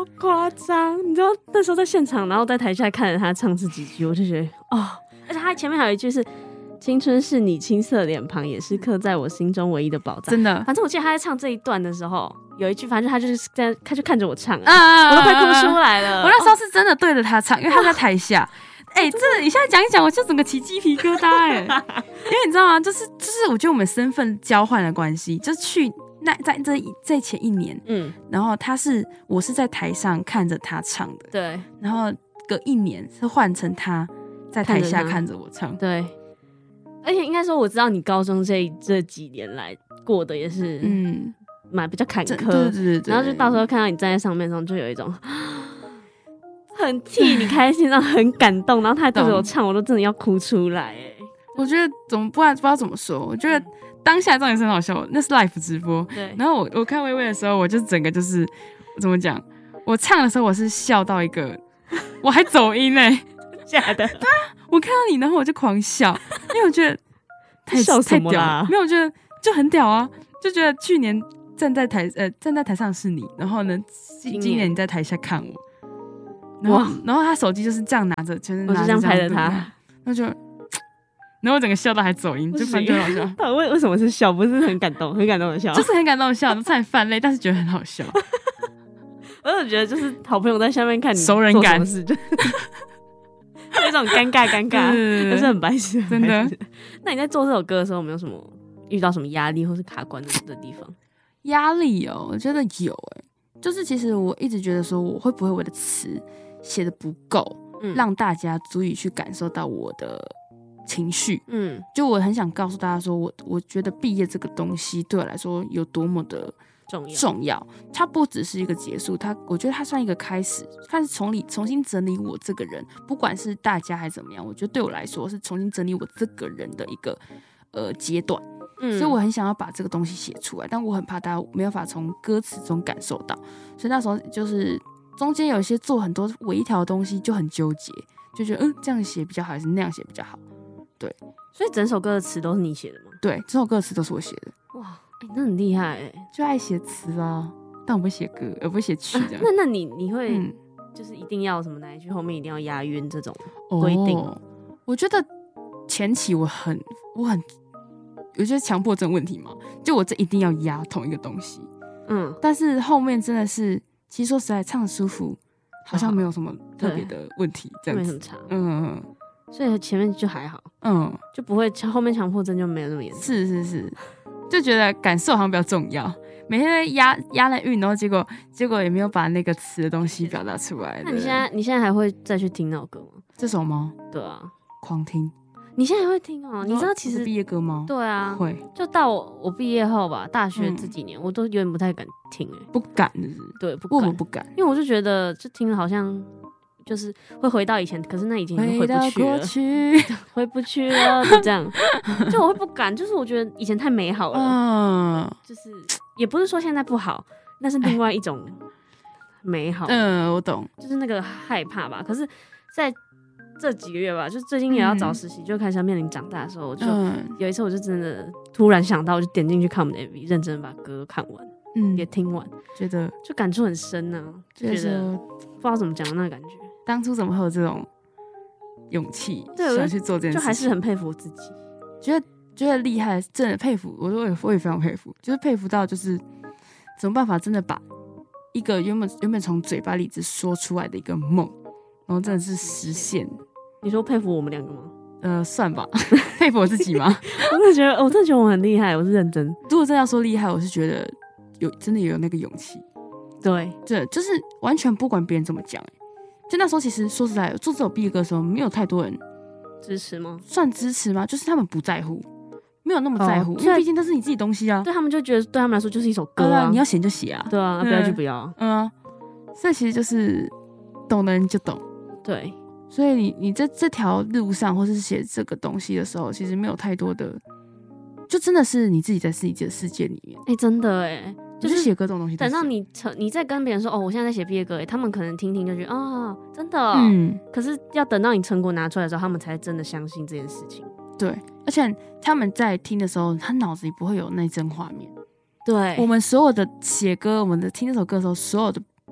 夸张。你知道那时候在现场，然后在台下看着他唱这几句，我就觉得哦，而且他前面还有一句是青春是你青涩脸庞，也是刻在我心中唯一的宝藏。 真的， 反正我记得他在唱这一段的时候，有一句，反正他就是他就看着我唱，我都快哭出来了。 我那时候是真的对着他唱，因为他在台下。这你现在讲一讲，我就整个起鸡皮疙瘩因为你知道吗？就是我觉得我们身份交换的关系，就是去在前一年，然后我是在台上看着他唱的， 对， 然后隔一年是换成他在台下看着我唱， 对。而且应该说，我知道你高中这几年来过的也是，比较坎坷， 对。 然后就到时候看到你站在上面的时候，就有一种很替你开心，然后很感动，然后他还对着我唱，我都真的要哭出来。 我觉得不知道怎么说，我觉得当下真的是很好笑，那是 live 直播， 对。 然后我看微微的时候，我就整个就是怎么讲，我唱的时候我是笑到一个，我还走音假的？ 对啊，我看到你，然后我就狂笑，因为我觉得太屌了，没有，我觉得就很屌啊，就觉得去年站在台上是你，然后呢，今年你在台下看我，然后他手机就是这样拿着，就是我就这样拍着他， 然后我整个笑到还走音，就反正好笑。 为什么是笑？不是很感动的笑， 就是很感动的笑，都差点泛泪，但是觉得很好笑。 我就觉得就是好朋友在下面看你熟人感， 事就有一种尴尬，但是很白痴， 真的。 那你在做这首歌的时候，有没有什么遇到什么压力或是卡关的地方？ 压力我觉得有就是其实我一直觉得说，我会不会我的词写的不够，让大家足以去感受到我的情绪。就我很想告诉大家说，我觉得毕业这个东西对我来说有多么的重要。它不只是一个结束，我觉得它算一个开始，开始重新整理我这个人，不管是大家还是怎么样，我觉得对我来说是重新整理我这个人的一个阶段。所以我很想要把这个东西写出来，但我很怕大家没有办法从歌词中感受到，所以那时候就是中间有一些做很多微调的东西就很纠结，就觉得这样写比较好还是那样写比较好。对， 所以整首歌的词都是你写的吗？ 对，这首歌的词都是我写的。 哇，那很厉害就爱写词啊，但我不会写歌，而不会写曲这样。 那你会就是一定要什么哪一句后面一定要押韵这种规定？ 我觉得前期我觉得强迫症问题嘛，就我这一定要押同一个东西。但是后面真的是，其实说实在，唱得舒服，好像没有什么特别的问题，这样子。没什么差。 所以前面就还好。就不会后面强迫症就没有那么严重。 是，就觉得感受好像比较重要。每天在押了韵，然后结果也没有把那个词的东西表达出来。 那你现在还会再去听那首歌吗？ 这首吗？ 对啊， 狂听。你现在还会听你知道其实毕业歌吗？ 对啊， 会。 就到我毕业后吧，大学这几年，我都有点不太敢听不敢是不是？ 对，不敢，因为我就觉得就听了好像就是会回到以前，可是那已经回不去了，回不去了，就这样。就我会不敢，就是我觉得以前太美好了，就是也不是说现在不好，那是另外一种美好。 我懂， 就是那个害怕吧。可是，在这几个月吧，就最近也要找实习，就开始要面临长大的时候，我就有一次我就真的突然想到，我就点进去看我们的 MV， 认真把歌看完，也听完， 觉得就感触很深啊，就觉得不知道怎么讲的那个感觉。 当初怎么会有这种勇气想去做这件事情？ 就还是很佩服我自己， 觉得厉害，真的佩服。我也非常佩服，就是佩服到就是怎么办法真的把一个原本从嘴巴里只说出来的一个梦，然后真的是实现。 你说佩服我们两个吗？ 算吧，佩服我自己吗？ 我真的觉得我很厉害，我是认真。 如果真的要说厉害，我是觉得真的有那个勇气。 对， 就是完全不管别人怎么讲。就那时候其实说实在，做这首毕业歌的时候，没有太多人支持吗？ 算支持吗？就是他们不在乎，没有那么在乎，因为毕竟那是你自己东西啊。 对他们就觉得，对他们来说就是一首歌啊， 你要写就写啊， 对啊，不要就不要。 所以其实就是懂的人就懂。 对。 所以你在这条路上，或是写这个东西的时候，其实没有太多的，就真的是你自己在自己的世界里面。 真的就是写歌这种东西， 等到你在跟别人说我现在在写毕业歌，他们可能听就觉得真的可是要等到你成果拿出来的时候，他们才真的相信这件事情。 对，而且他们在听的时候，他脑子里不会有那帧画面。 对， 我们所有的写歌，我们的听这首歌的时候，所有的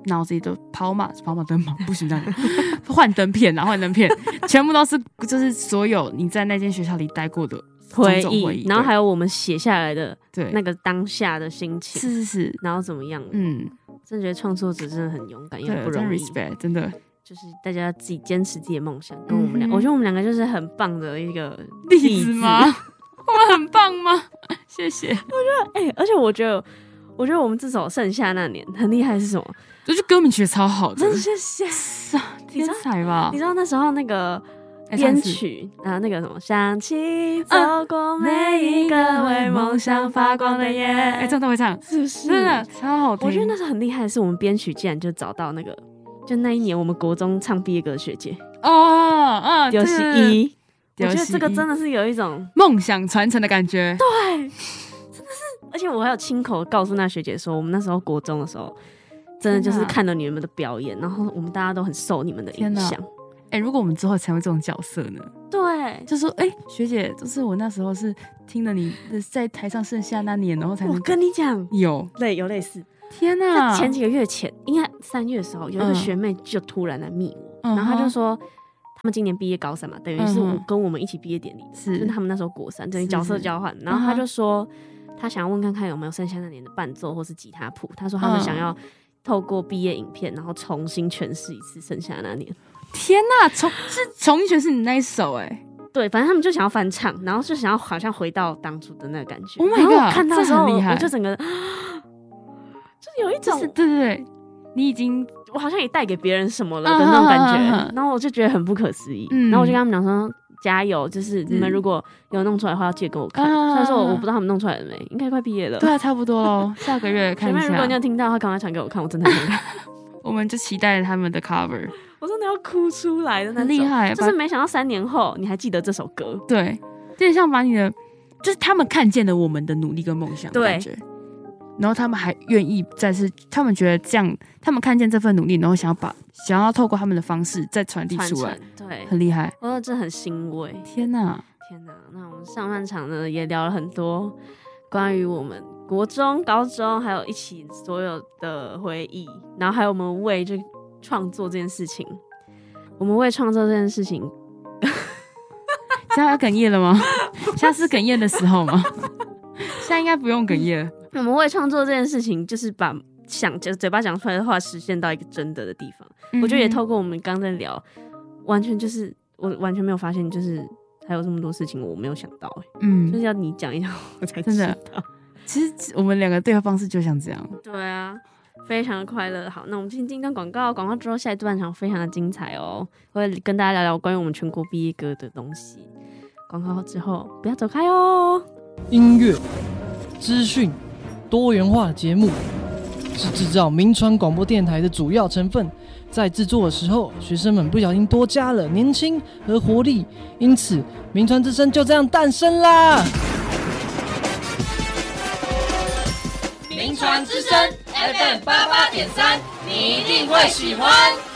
脑子里的跑马灯嘛，不行这样幻灯片，全部都是就是所有你在那间学校里待过的回忆， 然后还有我们写下来的那个当下的心情，是，然后怎么样？真的觉得创作者真的很勇敢，也很不容易， 真的。 就是大家自己坚持自己的梦想，跟我们我觉得我们两个就是很棒的一个例子吗？我们很棒吗？谢谢。 我觉得而且我觉得我们这首《盛夏那年》很厉害是什么？ 就是歌名写超好的， 真的谢谢， 天才吧？ 你知道那时候那个编曲那个什么，想起走过每一个为梦想发光的夜， 这样都会唱， 是不是？ 真的超好听。 我觉得那时候很厉害的是，我们编曲竟然就找到那个。就那一年，我们国中唱毕业歌的学姐刘希一，我觉得这个真的是有一种梦想传承的感觉。 对，真的是，而且我还有亲口告诉那学姐说，我们那时候国中的时候，真的就是看了你们的表演，然后我们大家都很受你们的影响。 如果我们之后成为这种角色呢？ 对， 就说学姐，就是我那时候是听了你在台上盛夏那年，然后才能。 我跟你讲， 有类似。 天哪！ 在前几个月前，应该3月的时候，有一个学妹就突然来密我，然后她就说，他们今年毕业高3嘛，等于是我跟我们一起毕业典礼的，就是他们那时候国3，等于角色交换。然后她就说，她想要问看看有没有剩下那年的伴奏或是吉他谱。她说他们想要透过毕业影片，然后重新诠释一次剩下那年。 天哪，重新诠释你那一首对，反正他们就想要翻唱，然后就想要好像回到当初的那个感觉。 Oh my god！ 然后我看到的时候，我就整个。就是有一种， 对，你已经， 我好像也带给别人什么了的那种感觉，然后我就觉得很不可思议，然后我就跟他们讲说，加油，就是你们如果有弄出来的话，要借给我看。虽然说我不知道他们弄出来了没，应该快毕业了。 对啊，差不多咯，下个月看一下。 学妹，如果你有听到的话，赶快传给我看，我真的很想看。 我们就期待他们的 cover， 我真的要哭出来的那种， 很厉害， 就是没想到3年后你还记得这首歌。 对，有点像把你的，就是他们看见了我们的努力跟梦想的感觉。然后他们还愿意再次，他们觉得这样，他们看见这份努力，然后想要透过他们的方式再传递出来， 对， 很厉害。 我真的很欣慰。 天哪！ 那我们上半场呢也聊了很多关于我们国中、高中还有一起所有的回忆，然后还有我们为这创作这件事情， 现在要哽咽了吗？现在是哽咽的时候吗？现在应该不用哽咽了。 我们为创作这件事情，就是把嘴巴讲出来的话实现到一个真的地方。我觉得也透过我们刚在聊，完全就是我完全没有发现，就是还有这么多事情我没有想到。就是要你讲一讲我才知道。 其实我们两个对话方式就像这样。 对啊，非常的快乐。好，那我们先进段广告，广告之后下一段场非常的精彩哦，会跟大家聊聊关于我们全国毕业歌的东西。广告之后不要走开哦。 音乐、资讯、多元化的节目是制造民传广播电台的主要成分。在制作的时候，学生们不小心多加了年轻和活力，因此民传之声就这样诞生啦。 民传之声 FM88.3，你一定会喜欢。